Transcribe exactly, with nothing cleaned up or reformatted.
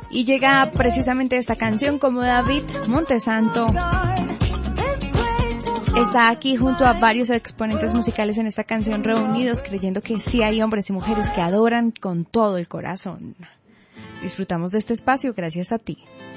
Y llega precisamente esta canción como David Montesanto está aquí junto a varios exponentes musicales en esta canción reunidos, creyendo que sí hay hombres y mujeres que adoran con todo el corazón. Disfrutamos de este espacio gracias a ti.